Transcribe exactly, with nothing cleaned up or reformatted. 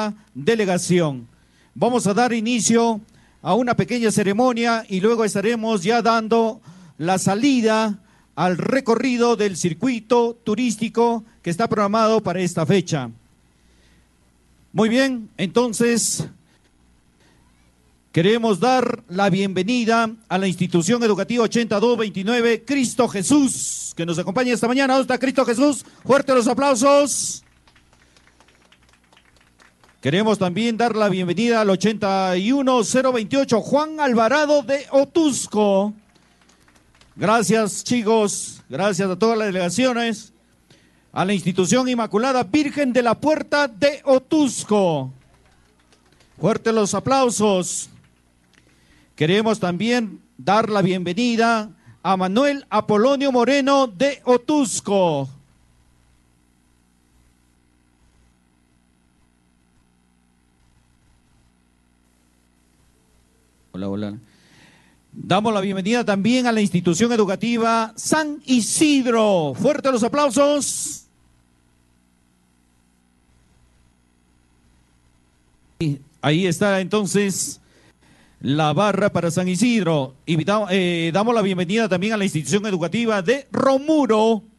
esta delegación. Vamos a dar inicio a una pequeña ceremonia y luego estaremos ya dando la salida al recorrido del circuito turístico que está programado para esta fecha. Muy bien, entonces queremos dar la bienvenida a la institución educativa ochenta y dos veintinueve Cristo Jesús, que nos acompaña esta mañana. ¿Dónde está Cristo Jesús? Fuerte los aplausos. Queremos también dar la bienvenida al ochenta y uno cero veintiocho Juan Alvarado de Otusco. Gracias, chicos, gracias a todas las delegaciones. A la institución Inmaculada Virgen de la Puerta de Otusco. Fuertes los aplausos. Queremos también dar la bienvenida a Manuel Apolonio Moreno de Otusco. Hola, hola. Damos la bienvenida también a la institución educativa San Isidro. Fuertes los aplausos. Ahí está entonces la barra para San Isidro. Invitamos, eh, damos la bienvenida también a la institución educativa de Romuro.